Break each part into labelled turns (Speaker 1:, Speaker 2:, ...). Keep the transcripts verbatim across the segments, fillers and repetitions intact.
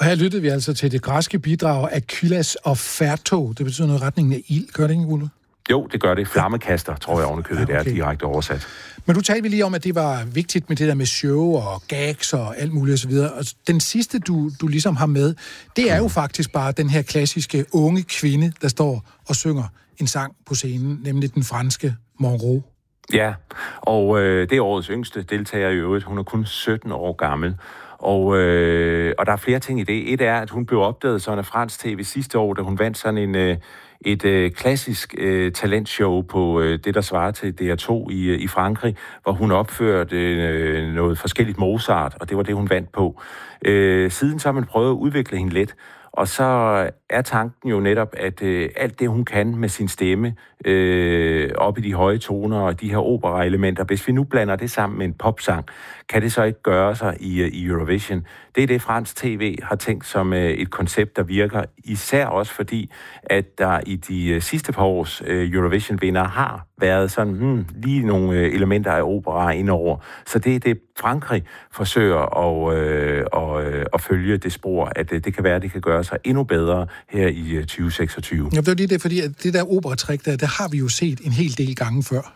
Speaker 1: Og her lyttede vi altså til det græske bidrag Aquillas og Ferto. Det betyder noget i retningen af ild, gør det ikke, Ole?
Speaker 2: Jo, det gør det. Flammekaster, tror jeg ovenikøbet, ja, okay. Det er direkte oversat.
Speaker 1: Men du talte vi lige om, at det var vigtigt med det der med show og gags og alt muligt osv. Og den sidste, du, du ligesom har med, det er jo faktisk bare den her klassiske unge kvinde, der står og synger en sang på scenen, nemlig den franske Monroe.
Speaker 2: Ja, og øh, det er årets yngste deltager i øvrigt. Hun er kun sytten år gammel. Og, øh, og der er flere ting i det. Et er, at hun blev opdaget sådan af fransk tv sidste år, da hun vandt sådan en, øh, et øh, klassisk øh, talentshow på øh, det, der svarer til D R to i, øh, i Frankrig, hvor hun opførte øh, noget forskelligt Mozart, og det var det, hun vandt på. Øh, siden så har man prøvet at udvikle hende lidt, og så er tanken jo netop, at øh, alt det, hun kan med sin stemme, øh, op i de høje toner og de her opera-elementer, hvis vi nu blander det sammen med en popsang, kan det så ikke gøre sig i, i Eurovision. Det er det, fransk tv har tænkt som øh, et koncept, der virker, især også fordi, at der i de øh, sidste par års øh, Eurovision-vinder har været sådan hmm, lige nogle øh, elementer af opera indover. Så det er det, Frankrig forsøger at, øh, og, øh, at følge det spor, at øh, det kan være, at det kan gøre sig endnu bedre her i øh, tyve seksogtyve.
Speaker 1: Ja, det er lige det, fordi at det der operatrik, der, der har vi jo set en hel del gange før.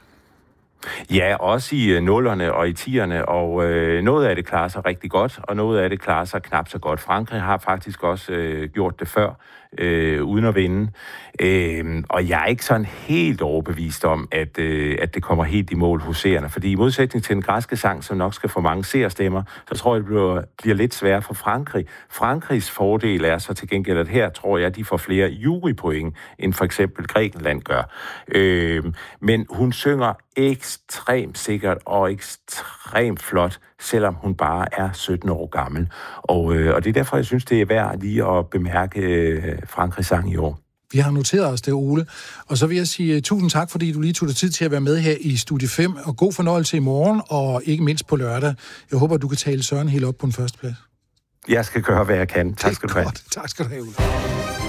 Speaker 2: Ja, også i nullerne og i tierne, og øh, noget af det klarer sig rigtig godt, og noget af det klarer sig knap så godt. Frankrig har faktisk også øh, gjort det før, øh, uden at vinde. Øh, og jeg er ikke sådan helt overbevist om, at, øh, at det kommer helt i mål hos seerne, fordi i modsætning til den græske sang, som nok skal få mange seerstemmer, så tror jeg, det bliver, bliver lidt sværere for Frankrig. Frankrigs fordel er så til gengæld, at her tror jeg, at de får flere jurypoint, end for eksempel Grækenland gør. Øh, men hun synger ekstremt sikkert og ekstremt flot, selvom hun bare er sytten år gammel. Og, øh, og det er derfor, jeg synes, det er værd lige at bemærke øh, Frankrigs sang i år.
Speaker 1: Vi har noteret os det, Ole. Og så vil jeg sige tusind tak, fordi du lige tog dig tid til at være med her i Studie fem, og god fornøjelse i morgen, og ikke mindst på lørdag. Jeg håber, du kan tale Søren helt op på en første plads.
Speaker 2: Jeg skal gøre, hvad jeg kan. Tak skal du have.
Speaker 1: Tak skal du have, Ole.